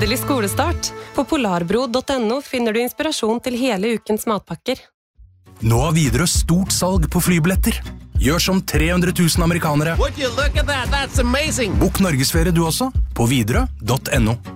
Gledelig skolestart. På polarbro.no finner du inspirasjon til hele ukens matpakker. Nå har Widerøe stort salg på flybilletter. Gjør som 300 000 amerikanere. Would you look at that? That's amazing. Bokk Norgesferie du også, på Widerøe.no.